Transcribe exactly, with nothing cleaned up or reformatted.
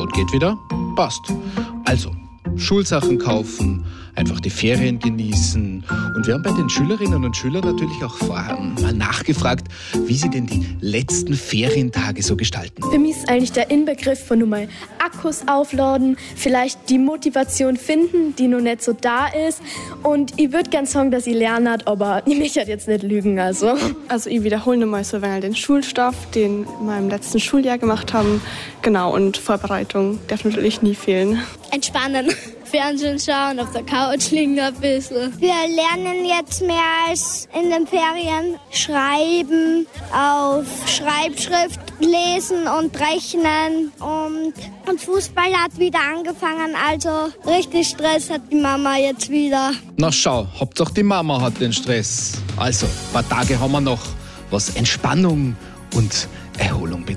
und geht wieder? Passt. Also, Schulsachen kaufen, einfach die Ferien genießen. Und wir haben bei den Schülerinnen und Schülern natürlich auch vorher mal nachgefragt, wie sie denn die letzten Ferientage so gestalten. Für mich ist eigentlich der Inbegriff von nur mal Akkus aufladen, vielleicht die Motivation finden, die noch nicht so da ist. Und ich würde gerne sagen, dass ich lernen hat, aber ich möchte jetzt nicht lügen. Also, also ich wiederhole nochmal so wenn den Schulstoff, den wir im letzten Schuljahr gemacht haben. Genau, und Vorbereitung darf natürlich nie fehlen. Entspannen. Fernsehen schauen, auf der Couch liegen ein bisschen. Wir lernen jetzt mehr als in den Ferien. Schreiben, auf Schreibschrift lesen und rechnen. Und, und Fußball hat wieder angefangen, also richtig Stress hat die Mama jetzt wieder. Na schau, Hauptsache die Mama hat den Stress. Also, ein paar Tage haben wir noch, was Entspannung und Erholung betrifft.